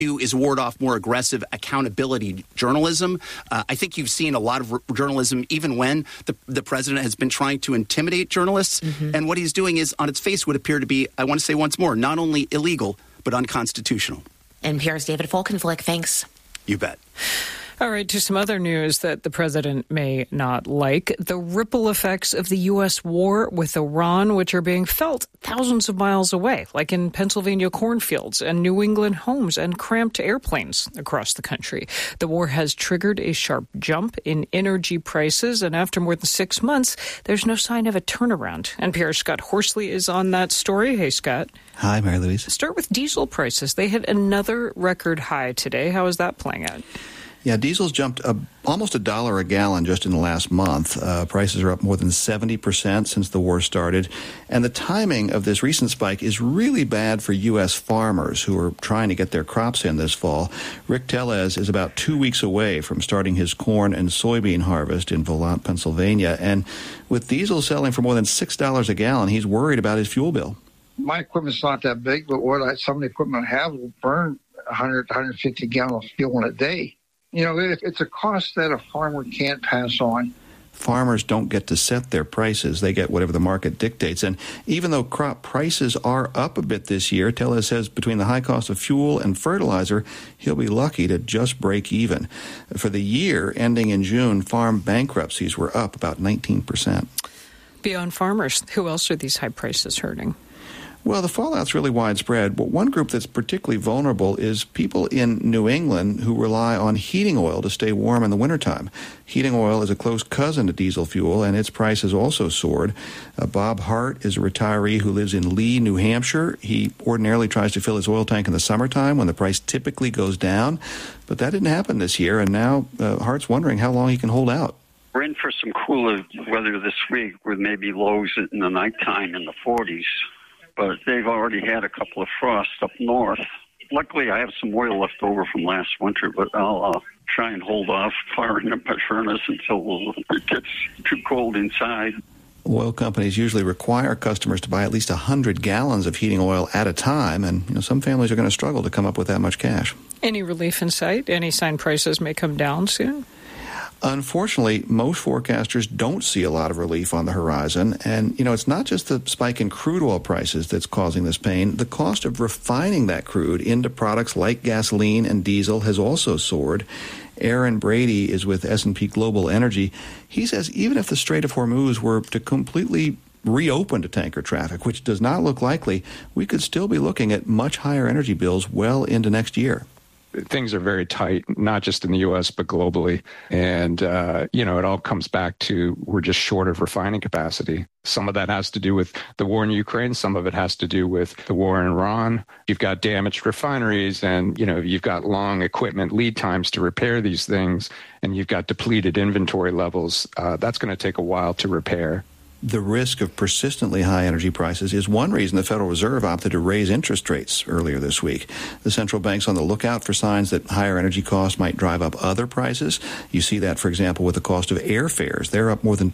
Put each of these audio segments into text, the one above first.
is ward off more aggressive accountability journalism. I think you've seen a lot of journalism even when the president has been trying to intimidate journalists. Mm-hmm. And what he's doing is, on its face, would appear to be, I want to say once more, not only illegal, but unconstitutional. NPR's David Folkenflik, thanks. You bet. All right, to some other news that the president may not like. The ripple effects of the U.S. war with Iran, which are being felt thousands of miles away, like in Pennsylvania cornfields and New England homes and cramped airplanes across the country. The war has triggered a sharp jump in energy prices, and after more than 6 months, there's no sign of a turnaround. NPR's Scott Horsley is on that story. Hey, Scott. Hi, Mary Louise. Start with diesel prices. They hit another record high today. How is that playing out? Yeah, diesel's jumped almost $1 a gallon just in the last month. Prices are up more than 70% since the war started. And the timing of this recent spike is really bad for U.S. farmers who are trying to get their crops in this fall. Rick Tellez is about 2 weeks away from starting his corn and soybean harvest in Volant, Pennsylvania. And with diesel selling for more than $6 a gallon, he's worried about his fuel bill. My equipment's not that big, but some of the equipment I have will burn 100 to 150 gallons of fuel in a day. You know, it's a cost that a farmer can't pass on. Farmers don't get to set their prices. They get whatever the market dictates. And even though crop prices are up a bit this year, Tellez says between the high cost of fuel and fertilizer, he'll be lucky to just break even. For the year ending in June, farm bankruptcies were up about 19%. Beyond farmers, who else are these high prices hurting? Well, the fallout's really widespread, but one group that's particularly vulnerable is people in New England who rely on heating oil to stay warm in the wintertime. Heating oil is a close cousin to diesel fuel, and its price has also soared. Bob Hart is a retiree who lives in Lee, New Hampshire. He ordinarily tries to fill his oil tank in the summertime when the price typically goes down, but that didn't happen this year, and now Hart's wondering how long he can hold out. We're in for some cooler weather this week with maybe lows in the nighttime in the 40s. But they've already had a couple of frosts up north. Luckily, I have some oil left over from last winter, but I'll try and hold off firing up my furnace until it gets too cold inside. Oil companies usually require customers to buy at least 100 gallons of heating oil at a time, and some families are going to struggle to come up with that much cash. Any relief in sight? Any sign prices may come down soon? Unfortunately, most forecasters don't see a lot of relief on the horizon. And, it's not just the spike in crude oil prices that's causing this pain. The cost of refining that crude into products like gasoline and diesel has also soared. Aaron Brady is with S&P Global Energy. He says even if the Strait of Hormuz were to completely reopen to tanker traffic, which does not look likely, we could still be looking at much higher energy bills well into next year. Things are very tight, not just in the U.S., but globally. And, it all comes back to we're just short of refining capacity. Some of that has to do with the war in Ukraine. Some of it has to do with the war in Iran. You've got damaged refineries and, you've got long equipment lead times to repair these things. And you've got depleted inventory levels. That's going to take a while to repair. The risk of persistently high energy prices is one reason the Federal Reserve opted to raise interest rates earlier this week. The central bank's on the lookout for signs that higher energy costs might drive up other prices. You see that, for example, with the cost of airfares. They're up more than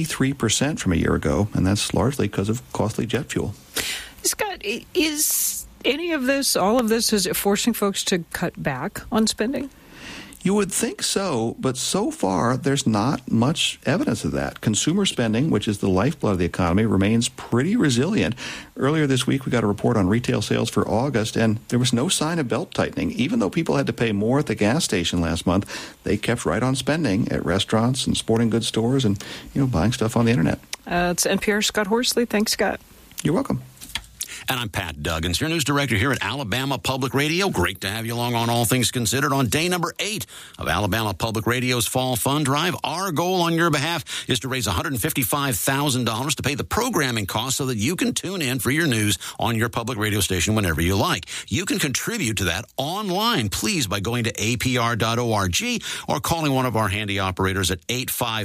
23% from a year ago, and that's largely because of costly jet fuel. Scott, is any of this, all of this, is it forcing folks to cut back on spending? You would think so, but so far there's not much evidence of that. Consumer spending, which is the lifeblood of the economy, remains pretty resilient. Earlier this week, we got a report on retail sales for August, and there was no sign of belt-tightening. Even though people had to pay more at the gas station last month, they kept right on spending at restaurants and sporting goods stores and, buying stuff on the internet. It's NPR's Scott Horsley. Thanks, Scott. You're welcome. And I'm Pat Duggins, your news director here at Alabama Public Radio. Great to have you along on All Things Considered on day number 8 of Alabama Public Radio's Fall Fund Drive. Our goal on your behalf is to raise $155,000 to pay the programming costs so that you can tune in for your news on your public radio station whenever you like. You can contribute to that online, please, by going to apr.org or calling one of our handy operators at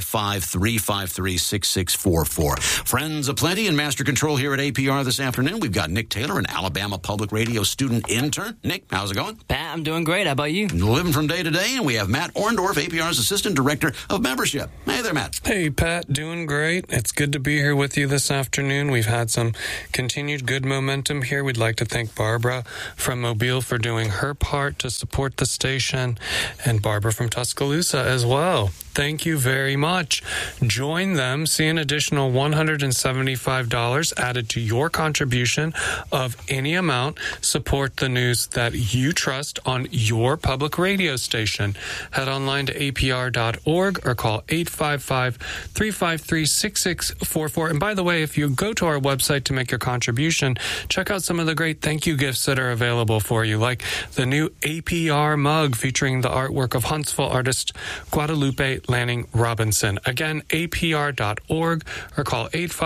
855-353-6644. Friends aplenty and master control here at APR this afternoon. We've got got Nick Taylor, an Alabama Public Radio student intern. Nick, how's it going? Pat, I'm doing great. How about you? Living from day to day, and we have Matt Orndorff, APR's Assistant Director of Membership. Hey there, Matt. Hey, Pat. Doing great. It's good to be here with you this afternoon. We've had some continued good momentum here. We'd like to thank Barbara from Mobile for doing her part to support the station, and Barbara from Tuscaloosa as well. Thank you very much. Join them. See an additional $175 added to your contribution of any amount. Support the news that you trust on your public radio station. Head online to apr.org or call 855-353-6644. And by the way, if you go to our website to make your contribution, check out some of the great thank you gifts that are available for you, like the new APR mug featuring the artwork of Huntsville artist Guadalupe Lanning Robinson. Again, apr.org or call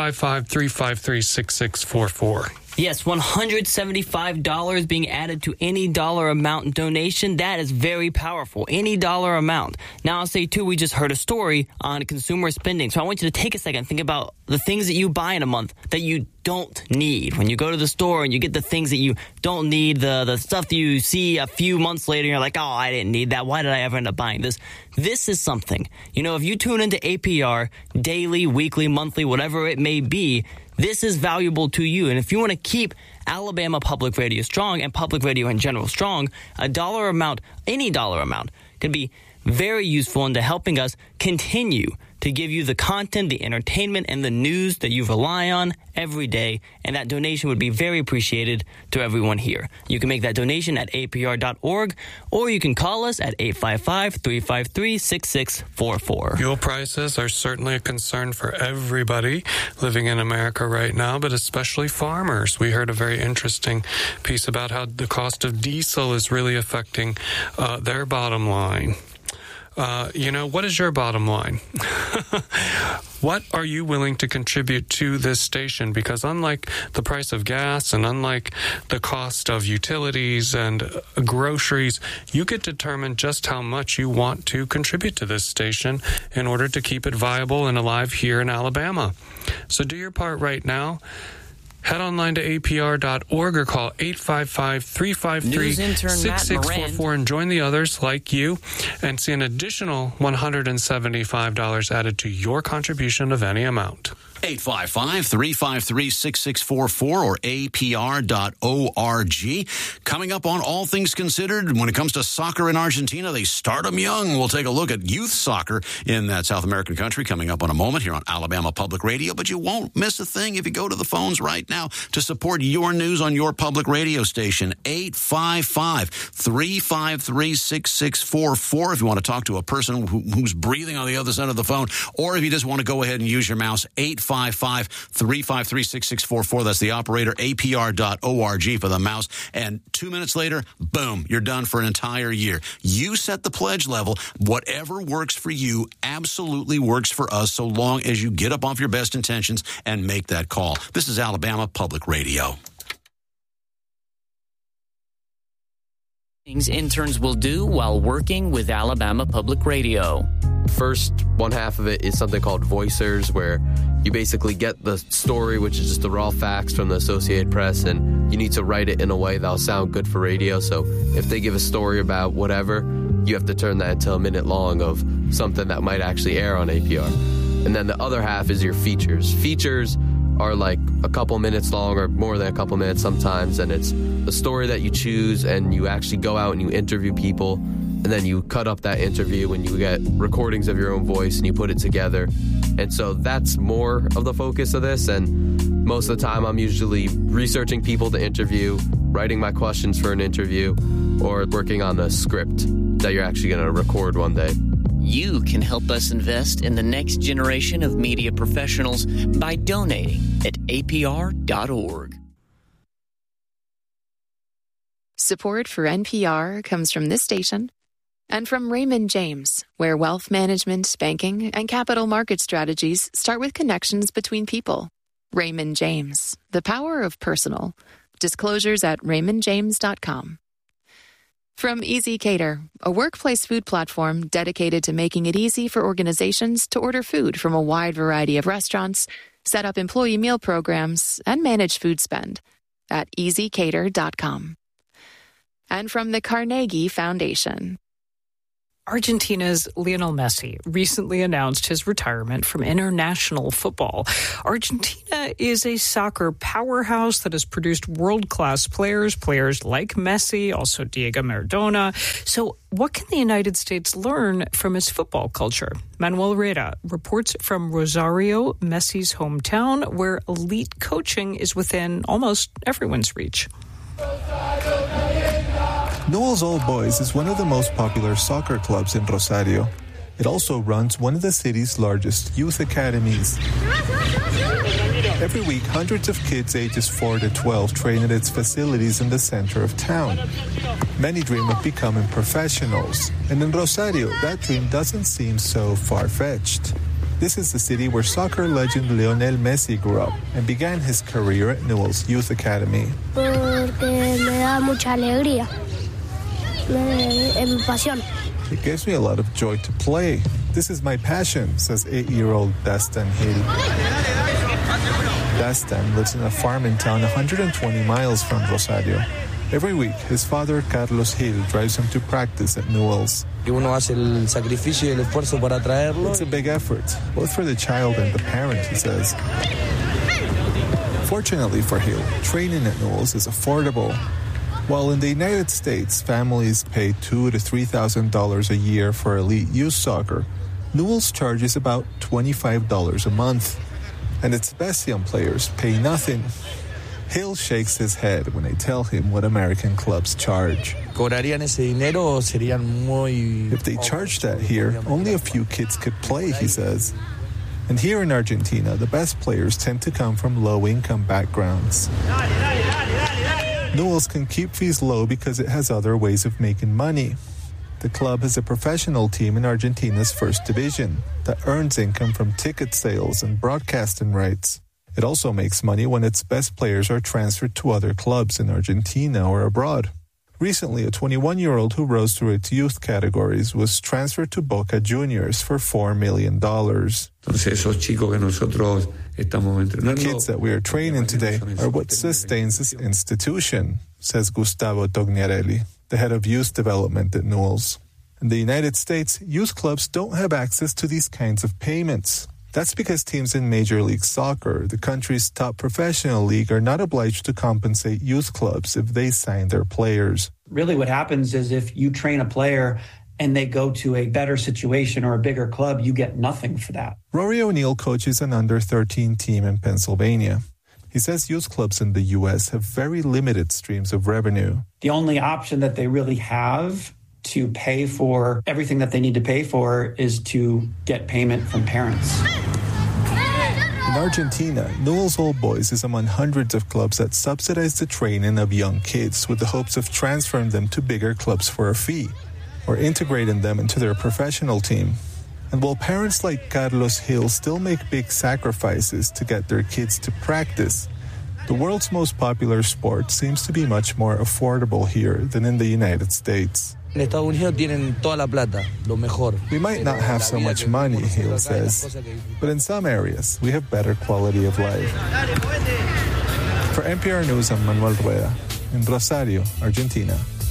855-353-6644. Yes, $175 being added to any dollar amount donation. That is very powerful. Any dollar amount. Now, I'll say, too, we just heard a story on consumer spending. So I want you to take a second and think about the things that you buy in a month that you don't need. When you go to the store and you get the things that you don't need, the stuff that you see a few months later, you're like, oh, I didn't need that. Why did I ever end up buying this? This is something. You know, if you tune into APR daily, weekly, monthly, whatever it may be, this is valuable to you. And if you want to keep Alabama Public Radio strong and public radio in general strong, a dollar amount, any dollar amount, can be very useful into helping us continue to give you the content, the entertainment, and the news that you rely on every day. And that donation would be very appreciated to everyone here. You can make that donation at apr.org, or you can call us at 855-353-6644. Fuel prices are certainly a concern for everybody living in America right now, but especially farmers. We heard a very interesting piece about how the cost of diesel is really affecting their bottom line. What is your bottom line? What are you willing to contribute to this station? Because unlike the price of gas and unlike the cost of utilities and groceries, you could determine just how much you want to contribute to this station in order to keep it viable and alive here in Alabama. So do your part right now. Head online to apr.org or call 855-353-6644 and join the others like you and see an additional $175 added to your contribution of any amount. 855-353-6644 or apr.org. Coming up on All Things Considered, when it comes to soccer in Argentina, they start them young. We'll take a look at youth soccer in that South American country coming up in a moment here on Alabama Public Radio. But you won't miss a thing if you go to the phones right now to support your news on your public radio station. 855-353-6644 if you want to talk to a person who's breathing on the other side of the phone, or if you just want to go ahead and use your mouse, 855-353-6644. That's the operator, apr.org for the mouse. And 2 minutes later, boom, you're done for an entire year. You set the pledge level. Whatever works for you absolutely works for us, so long as you get up off your best intentions and make that call. This is Alabama Public Radio. Things interns will do while working with Alabama Public Radio. First, one half of it is something called voicers, where you basically get the story, which is just the raw facts from the Associated Press, and you need to write it in a way that'll sound good for radio. So if they give a story about whatever, you have to turn that into a minute long of something that might actually air on APR. And then the other half is your features. Features are like a couple minutes long or more than a couple minutes sometimes, and it's a story that you choose, and you actually go out and you interview people, and then you cut up that interview and you get recordings of your own voice and you put it together. And so that's more of the focus of this, and most of the time I'm usually researching people to interview, writing my questions for an interview, or working on a script that you're actually going to record one day. You can help us invest in the next generation of media professionals by donating at apr.org. Support for NPR comes from this station and from Raymond James, where wealth management, banking, and capital market strategies start with connections between people. Raymond James, the power of personal. Disclosures at raymondjames.com. From Easy Cater, a workplace food platform dedicated to making it easy for organizations to order food from a wide variety of restaurants, set up employee meal programs, and manage food spend. at easycater.com. And from the Carnegie Foundation. Argentina's Lionel Messi recently announced his retirement from international football. Argentina is a soccer powerhouse that has produced world-class players like Messi, also Diego Maradona. So what can the United States learn from his football culture? Manuel Reda reports from Rosario, Messi's hometown, where elite coaching is within almost everyone's reach. Newell's Old Boys is one of the most popular soccer clubs in Rosario. It also runs one of the city's largest youth academies. Every week, hundreds of kids ages 4 to 12 train at its facilities in the center of town. Many dream of becoming professionals, and in Rosario, that dream doesn't seem so far-fetched. This is the city where soccer legend Lionel Messi grew up and began his career at Newell's Youth Academy. Porque me da mucha alegría. It gives me a lot of joy to play. This is my passion, says 8-year-old Dastan Hill. Dastan lives in a farming town 120 miles from Rosario. Every week, his father, Carlos Hill, drives him to practice at Newell's. It's a big effort, both for the child and the parent, he says. Fortunately for Hill, training at Newell's is affordable. While in the United States, families pay $2,000 to $3,000 a year for elite youth soccer, Newell's charges about $25 a month. And its best young players pay nothing. Hill shakes his head when I tell him what American clubs charge. If they charged that here, only a few kids could play, he says. And here in Argentina, the best players tend to come from low-income backgrounds. Newell's can keep fees low because it has other ways of making money. The club has a professional team in Argentina's first division that earns income from ticket sales and broadcasting rights. It also makes money when its best players are transferred to other clubs in Argentina or abroad. Recently, a 21-year-old who rose through its youth categories was transferred to Boca Juniors for $4 million. The kids that we are training today are what sustains this institution, says Gustavo Tognarelli, the head of youth development at Newell's. In the United States, youth clubs don't have access to these kinds of payments. That's because teams in Major League Soccer, the country's top professional league, are not obliged to compensate youth clubs if they sign their players. Really what happens is if you train a player and they go to a better situation or a bigger club, you get nothing for that. Rory O'Neill coaches an under-13 team in Pennsylvania. He says youth clubs in the U.S. have very limited streams of revenue. The only option that they really have to pay for everything that they need to pay for is to get payment from parents. In Argentina, Newell's Old Boys is among hundreds of clubs that subsidize the training of young kids with the hopes of transferring them to bigger clubs for a fee or integrating them into their professional team. And while parents like Carlos Hill still make big sacrifices to get their kids to practice, the world's most popular sport seems to be much more affordable here than in the United States. We might not have so much money, Hill says, but in some areas, we have better quality of life. For NPR News, I'm Manuel Rueda in Rosario, Argentina.